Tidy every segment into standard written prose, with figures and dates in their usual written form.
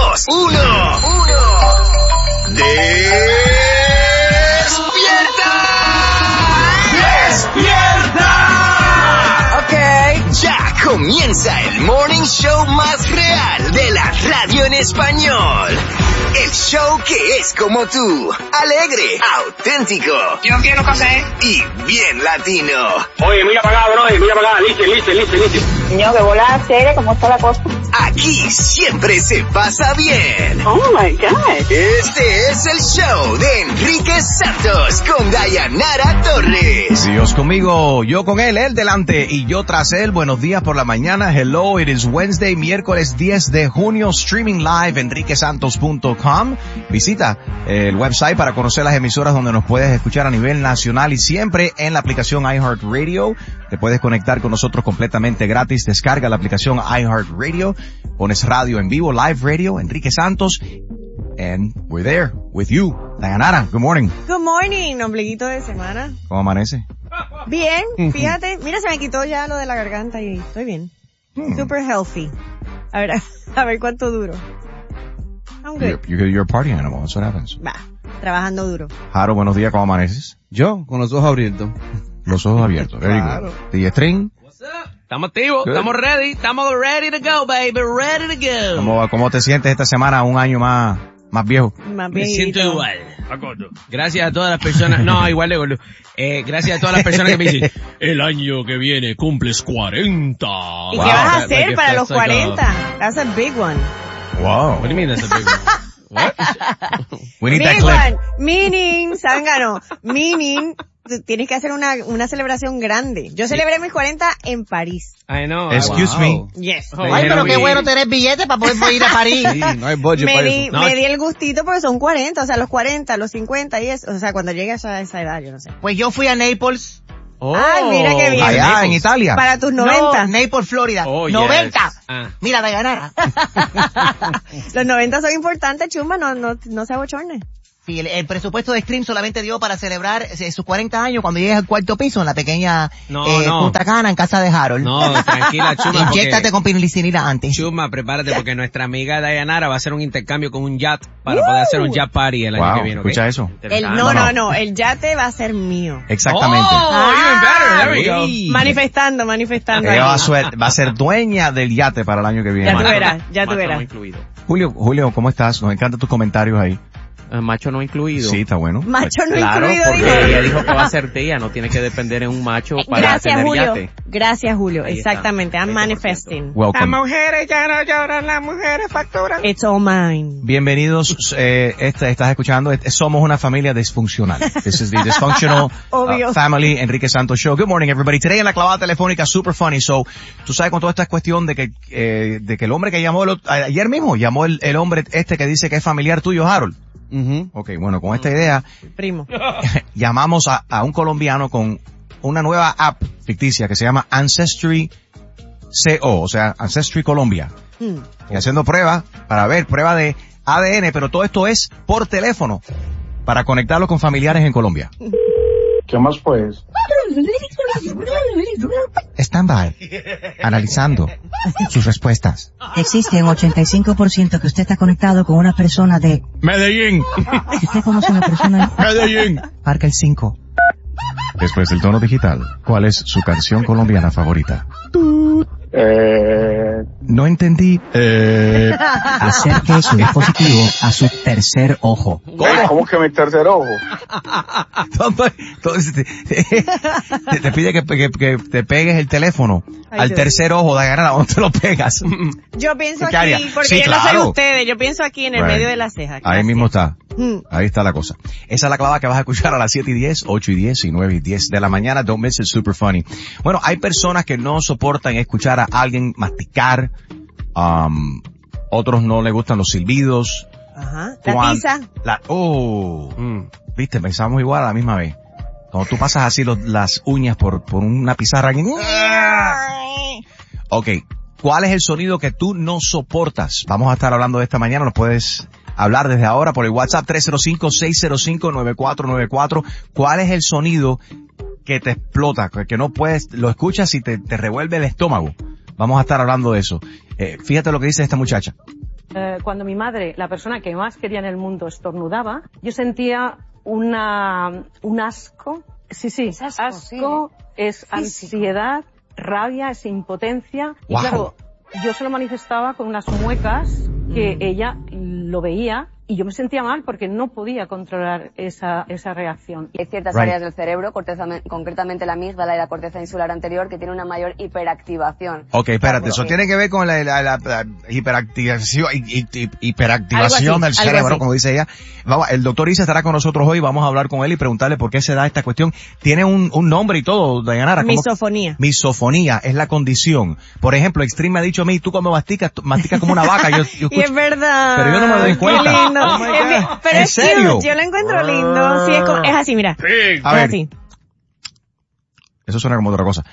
2, 1. ¡Despierta! Ok. Ya comienza el morning show más real de la radio en español. El show que es como tú, alegre, auténtico. Yo quiero café. Y bien latino. Oye, mira para acá, bro, mira para acá, listen. Niño, que volada seria, ¿cómo está la cosa? Aquí siempre se pasa bien. Oh my God. Este es el show de Enrique Santos con Dayanara Torres. Dios conmigo, yo con él delante y yo tras él. Buenos días por la mañana. Hello, it is Wednesday, miércoles 10 de junio, streaming live enriquesantos.com. Visita el website para conocer las emisoras donde nos puedes escuchar a nivel nacional y siempre en la aplicación iHeartRadio. Te puedes conectar con nosotros completamente gratis. Descarga la aplicación iHeartRadio, pones radio en vivo, live radio, Enrique Santos, and we're there with you. Dayanara, good morning. Good morning, ombliguito de semana. ¿Cómo amanece? Bien, fíjate. Mira, se me quitó ya lo de la garganta y estoy bien. Super healthy. A ver cuánto duro. I'm good. You're a party animal, that's what happens. Va, trabajando duro. Jaro, buenos días, ¿cómo amaneces? Yo, con los ojos abiertos. Los ojos abiertos, very good. DJ String. Estamos activos, Good. estamos ready to go, baby, ready to go. ¿Cómo te sientes esta semana, un año más viejo? Más Me siento viejito. igual. Gracias a todas las personas, no, igual de gordo. Gracias a todas las personas que me dicen, el año que viene cumples 40. ¿Y qué vas a hacer para los 40? That's a big one. Wow. What do you mean that's a big one? What? We need that Big clip. one. Meaning, zángano. Meaning, tú tienes que hacer una celebración grande. Yo celebré mis 40 en París. I know. Excuse me. Yes. Ay, pero qué bueno tener billetes para poder ir a París. Sí, no hay budget para eso. No. Me di el gustito porque son 40, o sea, los 40, los 50 y eso. O sea, cuando llegues a esa edad, yo no sé. Pues yo fui a Naples. Oh. Ay, mira qué bien. Allá en Italia. Para tus 90. No, Naples, Florida. Oh, yes. 90. Ah. Mira, Dayanara. Los 90 son importantes, chumba, no se abochorne. Sí, el presupuesto de Stream solamente dio para celebrar sus 40 años cuando llegues al cuarto piso en la pequeña No. Punta Cana en casa de Harold. No, tranquila, Chuma. Inyéctate con penicilina antes. Chuma, prepárate porque nuestra amiga Dayanara va a hacer un intercambio con un yacht para poder hacer un yacht party el año Wow, que viene, ¿ok? escucha eso. No, el yate va a ser mío. Exactamente. Oh, even better, there we go. Sí. Manifestando. Ella va a ser dueña del yate para el año que viene. Ya tú verás. No incluido. Julio, ¿cómo estás? Nos encantan tus comentarios ahí. Macho no incluido. Sí, está bueno. Macho no Claro, incluido, porque dijo. ella dijo que va a ser tía, no tiene que depender en un macho para Gracias, tener Julio. yate. Gracias, Julio. Ahí está. Exactamente. I'm 20%. manifesting. Welcome. mujeres ya no lloran, las mujeres facturan. It's all mine. Bienvenidos, estás escuchando, somos una familia disfuncional. This is the Dysfunctional Obvio. Family Enrique Santos Show. Good morning, everybody. Today en la clavada telefónica, super funny. So, tú sabes con toda esta cuestión de que el hombre que llamó ayer mismo, llamó el hombre que dice que es familiar tuyo, Harold. Okay, bueno, con esta idea, Primo. llamamos a un colombiano con una nueva app ficticia que se llama Ancestry CO, o sea, Ancestry Colombia. Y haciendo prueba de ADN, pero todo esto es por teléfono para conectarlo con familiares en Colombia. ¿Qué más pues? Stand by, analizando sus respuestas. Existe un 85% que usted está conectado con una persona de... Medellín. ¿Usted conoce una persona de... Medellín. Marca el 5. Después del tono digital, ¿cuál es su canción colombiana favorita? No entendí. Acerque su dispositivo a su tercer ojo. ¿Cómo que mi tercer ojo? Entonces te pide que te pegues el teléfono Ay, al Dios. tercer ojo de agarrar, ¿dónde te lo pegas? Yo pienso ¿Qué haría? aquí, porque Sí, yo no sé claro. ustedes, yo pienso aquí en el Right. medio de la ceja. Ahí Gracias. mismo está. Mm. Ahí está la cosa. Esa es la clavada que vas a escuchar a las 7:10, 8:10 y 9:10 de la mañana. Don't miss it, super funny. Bueno, hay personas que no soportan escuchar a alguien masticar. Otros no les gustan los silbidos. Ajá. La tiza. Viste, pensamos igual a la misma vez. Cuando tú pasas así las uñas por una pizarra. Ok. ¿Cuál es el sonido que tú no soportas? Vamos a estar hablando de esta mañana. Nos puedes hablar desde ahora por el WhatsApp 305-605-9494. ¿Cuál es el sonido que te explota? Que no puedes, lo escuchas y te revuelve el estómago. Vamos a estar hablando de eso. Fíjate lo que dice esta muchacha. Cuando mi madre, la persona que más quería en el mundo, estornudaba, yo sentía un asco. Sí, asco, es ansiedad, rabia, es impotencia. Y claro, yo se lo manifestaba con unas muecas que ella lo veía y yo me sentía mal porque no podía controlar esa reacción. Hay ciertas áreas del cerebro, concretamente la amígdala y la corteza insular anterior, que tienen una mayor hiperactivación. Ok, espérate, eso tiene que ver con la hiperactivación del cerebro, como dice ella. Vamos, el doctor Isa estará con nosotros hoy, vamos a hablar con él y preguntarle por qué se da esta cuestión. Tiene un nombre y todo, Dayanara. Misofonía. Misofonía es la condición. Por ejemplo, Extreme me ha dicho a mí, tú cuando masticas como una vaca. Yo escucho, y es verdad. Pero yo no me doy cuenta. Lindo. Oh pero ¿en es serio? cute, yo lo encuentro lindo. Sí, es así, mira. Sí. A ver. Así. Eso suena como otra cosa.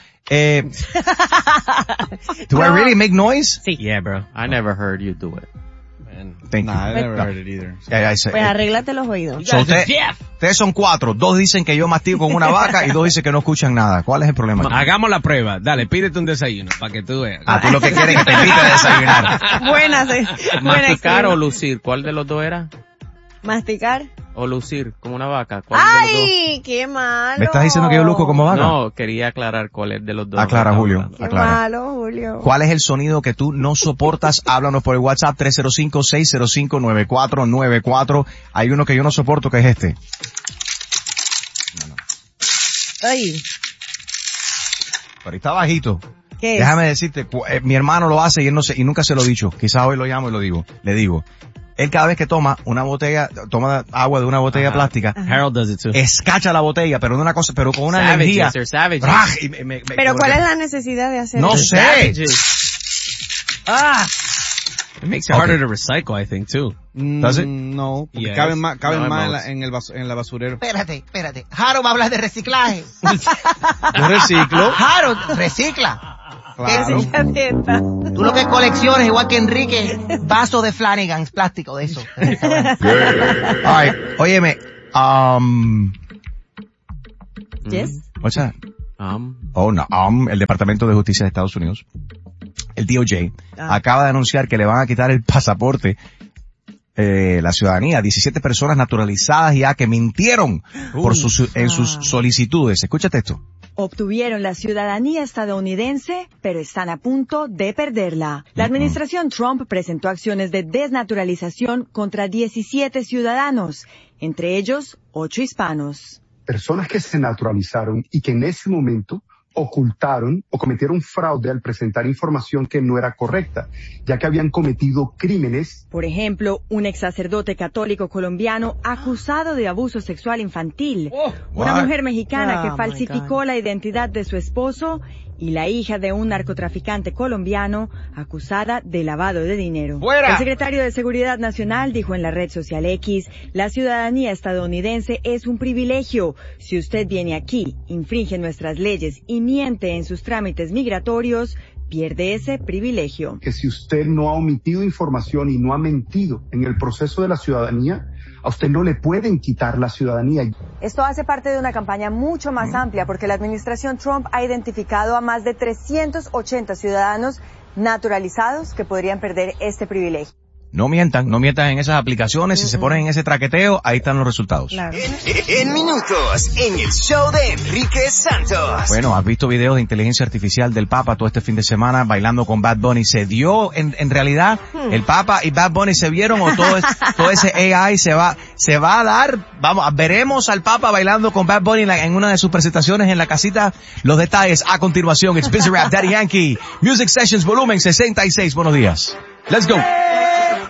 Do I really make noise? Sí. Yeah, bro. I never heard you do it. Thank you. I never heard it either. Pues arréglate los oídos. So ustedes son 4. 2 dicen que yo mastigo con una vaca y 2 dicen que no escuchan nada. ¿Cuál es el problema? Hagamos la prueba. Dale, pídete un desayuno para que tú veas. Tú lo que quieres es que te invite a desayunar. Masticar o lucir, ¿cuál de los dos era? Masticar o lucir como una vaca. ¿Cuál ¡ay, qué malo! ¿Me estás diciendo que yo luzco como vaca? No, quería aclarar cuál es de los dos. Aclara, Julio. Qué malo, Julio. ¿Cuál es el sonido que tú no soportas? Háblanos por el WhatsApp 305-605-9494. Hay uno que yo no soporto, que es este. Ay. Pero está bajito. ¿Qué Déjame decirte, mi hermano lo hace y él no sé, y nunca se lo he dicho. Quizás hoy lo llamo y le digo. Él cada vez que toma agua de una botella plástica, Harold does it too. Escacha la botella, pero con una energía. Pero ¿cuál es la necesidad de hacer eso? No sé. It makes it harder to recycle, I think, too. Does it? No, porque Yes. caben más en la basurero. Espérate. Harold va a hablar de reciclaje. Yo reciclo. Harold, recicla. Claro. Tú lo que colecciones, igual que Enrique, vasos de Flanagan's, plástico de eso. All right, óyeme, Yes. what's that? El Departamento de Justicia de Estados Unidos, el DOJ, acaba de anunciar que le van a quitar el pasaporte, la ciudadanía, 17 personas naturalizadas ya que mintieron en sus solicitudes. Escúchate esto. Obtuvieron la ciudadanía estadounidense, pero están a punto de perderla. La administración Trump presentó acciones de desnaturalización contra 17 ciudadanos, entre ellos 8 hispanos. Personas que se naturalizaron y que en ese momento ocultaron o cometieron fraude al presentar información que no era correcta, ya que habían cometido crímenes. Por ejemplo, un ex sacerdote católico colombiano acusado de abuso sexual infantil, una mujer mexicana que falsificó la identidad de su esposo y la hija de un narcotraficante colombiano acusada de lavado de dinero. ¡Fuera! El secretario de Seguridad Nacional dijo en la red social X, la ciudadanía estadounidense es un privilegio. Si usted viene aquí, infringe nuestras leyes y miente en sus trámites migratorios, pierde ese privilegio. Que si usted no ha omitido información y no ha mentido en el proceso de la ciudadanía, a usted no le pueden quitar la ciudadanía. Esto hace parte de una campaña mucho más amplia porque la administración Trump ha identificado a más de 380 ciudadanos naturalizados que podrían perder este privilegio. No mientan en esas aplicaciones, si se ponen en ese traqueteo, ahí están los resultados. Claro. En minutos, en el show de Enrique Santos. Bueno, has visto videos de inteligencia artificial del Papa todo este fin de semana bailando con Bad Bunny. ¿Se dio en realidad el Papa y Bad Bunny se vieron o todo ese AI se va a dar? Veremos al Papa bailando con Bad Bunny en una de sus presentaciones en la casita. Los detalles a continuación. It's Busy Rap, Daddy Yankee. Music Sessions volumen 66. Buenos días. Let's go.